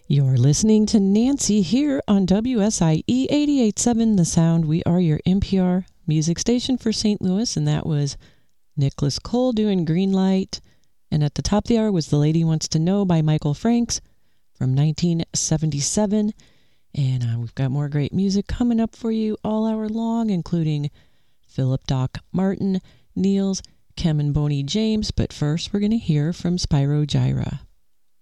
You're listening to Nancy here on WSIE 88.7 The Sound. We are your NPR music station for St. Louis, and that was Nicholas Cole doing Green Light. And at the top of the hour was The Lady Wants to Know by Michael Franks from 1977. And we've got more great music coming up for you all hour long, including Philip Doc Martin, Niels, Kem and Boney James. But first, we're going to hear from Spyro Gyra.